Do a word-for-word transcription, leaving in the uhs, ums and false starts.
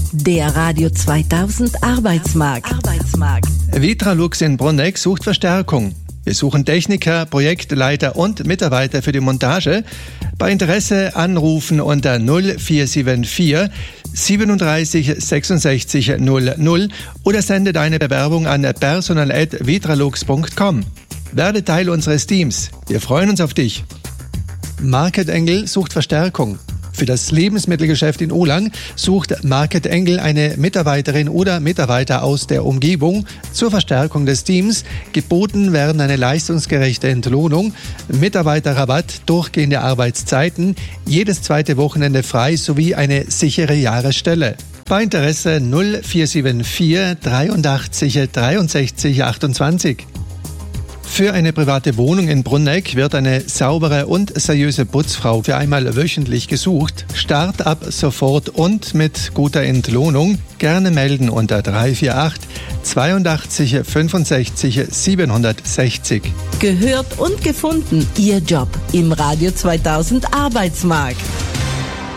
Der Radio zweitausend Arbeitsmarkt. Arbeitsmarkt. Vitralux in Bruneck sucht Verstärkung. Wir suchen Techniker, Projektleiter und Mitarbeiter für die Montage. Bei Interesse anrufen unter null vier sieben vier siebenunddreißig sechsundsechzig null null oder sende deine Bewerbung an personal at vitralux punkt com. Werde Teil unseres Teams. Wir freuen uns auf dich. Market Engel sucht Verstärkung. Für das Lebensmittelgeschäft in Ohlang sucht Market Engel eine Mitarbeiterin oder Mitarbeiter aus der Umgebung zur Verstärkung des Teams. Geboten werden eine leistungsgerechte Entlohnung, Mitarbeiterrabatt, durchgehende Arbeitszeiten, jedes zweite Wochenende frei sowie eine sichere Jahresstelle. Bei Interesse null vier sieben vier dreiundachtzig dreiundsechzig achtundzwanzig. Für eine private Wohnung in Bruneck wird eine saubere und seriöse Putzfrau für einmal wöchentlich gesucht. Start ab sofort und mit guter Entlohnung. Gerne melden unter drei vier acht zweiundachtzig fünfundsechzig siebenhundertsechzig. Gehört und gefunden. Ihr Job im Radio zweitausend Arbeitsmarkt.